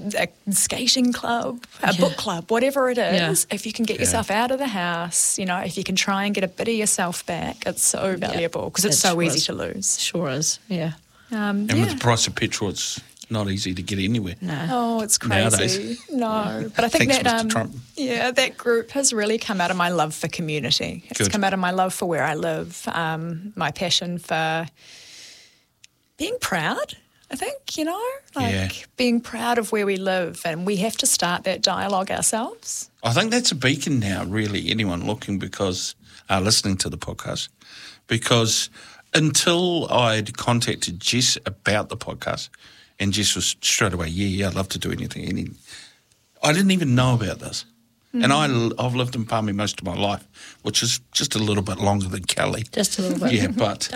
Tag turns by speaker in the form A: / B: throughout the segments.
A: a skating club, a book club, whatever it is, if you can get yourself out of the house, if you can try and get a bit of yourself back, it's so valuable because it's so easy to lose.
B: Sure is, yeah.
C: And with the price of petrol, it's not easy to get anywhere.
B: No.
A: Oh, it's crazy.
C: Nowadays.
A: No. But I think
C: Thanks, Mr. Trump.
A: that group has really come out of my love for community. It's come out of my love for where I live, my passion for being proud, I think, being proud of where we live, and we have to start that dialogue ourselves.
C: I think that's a beacon now, really, anyone looking listening to the podcast, because until I'd contacted Jess about the podcast, and Jess was straight away, I'd love to do anything. I didn't even know about this. And I've lived in Palmy most of my life, which is just a little bit longer than Kelly.
B: Just a little bit.
C: Yeah, but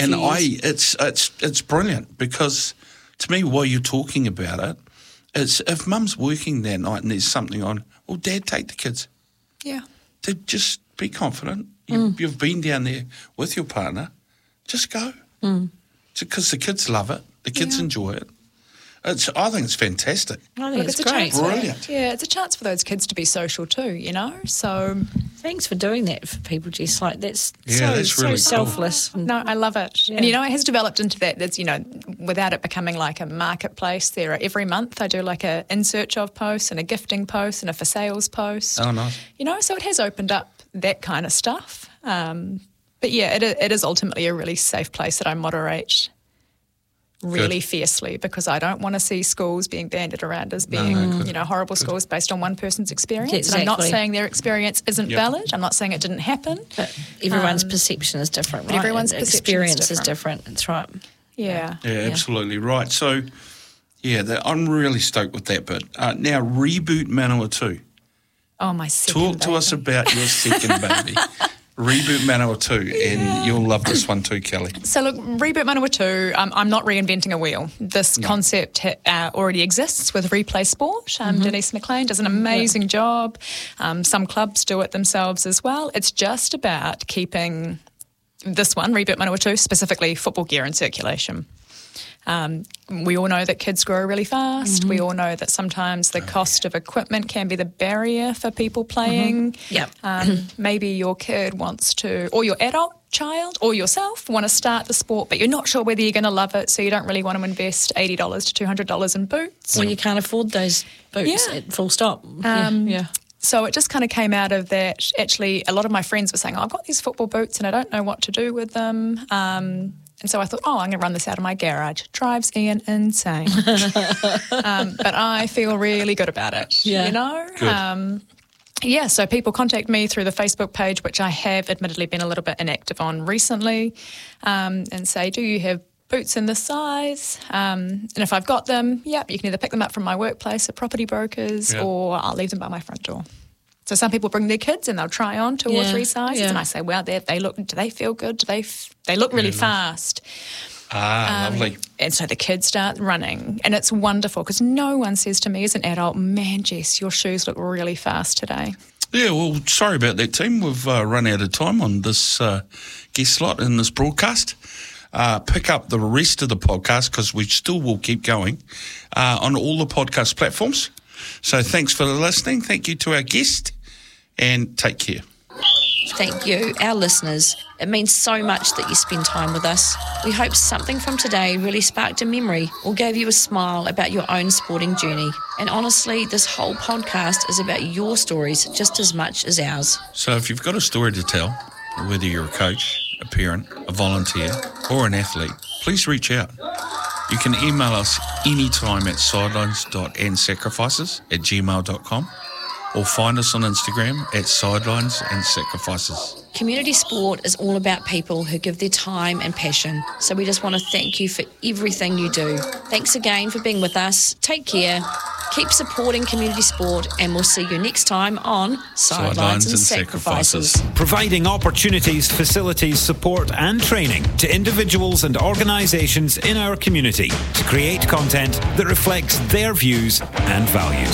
C: it's brilliant because to me, while you're talking about it, it's if Mum's working that night and there's something on, well, Dad, take the kids.
A: Yeah.
C: To just be confident. You've been down there with your partner. Just go. Because the kids love it. The kids enjoy it. I think it's fantastic.
B: I think it's great.
C: Brilliant.
A: It's a chance for those kids to be social too, So
B: thanks for doing that for people, Jess. That's
C: really
B: so selfless.
A: Cool. No, I love it. Yeah. And it has developed into that. That's without it becoming like a marketplace. There are every month I do like a in search of post and a gifting post and a for sales post.
C: Oh, nice.
A: So it has opened up that kind of stuff. But yeah, it is ultimately a really safe place that I moderate really fiercely, because I don't want to see schools being banded around as being, horrible schools based on one person's experience.
B: Exactly.
A: And I'm not saying their experience isn't valid. I'm not saying it didn't happen.
B: But everyone's perception is different, right?
A: Everyone's
B: experience is different. That's right.
A: Yeah.
C: Yeah, absolutely right. So, I'm really stoked with that bit. Now, Reboot Manawatu.
A: Oh, my second
C: Talk to us about your second baby. Reboot Manawatu, and you'll love this one too, Kelly.
A: So look, Reboot Manawatu, I'm not reinventing a wheel. This concept already exists with Replay Sport. Denise McLean does an amazing job. Some clubs do it themselves as well. It's just about keeping this one, Reboot Manawatu, specifically football gear in circulation. We all know that kids grow really fast. We all know that sometimes the cost of equipment can be the barrier for people playing. Maybe your kid wants to, or your adult child or yourself want to start the sport, but you're not sure whether you're going to love it, so you don't really want to invest $80 to $200 in boots.
B: Well, you can't afford those boots, full stop.
A: So it just kind of came out of that. Actually, a lot of my friends were saying, I've got these football boots and I don't know what to do with them. And so I thought, I'm going to run this out of my garage. Drives Ian insane. But I feel really good about it,
C: Good.
A: So people contact me through the Facebook page, which I have admittedly been a little bit inactive on recently, and say, do you have boots in this size? And if I've got them, you can either pick them up from my workplace at Property Brokers or I'll leave them by my front door. So some people bring their kids and they'll try on 2 or 3 sizes, and I say, well, do they feel good? They look really fast.
C: Lovely.
A: And so the kids start running, and it's wonderful because no one says to me as an adult, man, Jess, your shoes look really fast today.
C: Yeah, well, sorry about that, team. We've run out of time on this guest slot in this broadcast. Pick up the rest of the podcast because we still will keep going on all the podcast platforms. So thanks for listening. Thank you to our guest, and take care.
B: Thank you, our listeners. It means so much that you spend time with us. We hope something from today really sparked a memory or gave you a smile about your own sporting journey. And honestly, this whole podcast is about your stories just as much as ours.
C: So if you've got a story to tell, whether you're a coach, a parent, a volunteer, or an athlete, please reach out. You can email us anytime at sidelines.andsacrifices@gmail.com or find us on Instagram at sidelinesandsacrifices.
B: Community sport is all about people who give their time and passion. So we just want to thank you for everything you do. Thanks again for being with us. Take care. Keep supporting community sport, and we'll see you next time on Sidelines and Sacrifices.
D: Providing opportunities, facilities, support and training to individuals and organisations in our community to create content that reflects their views and values.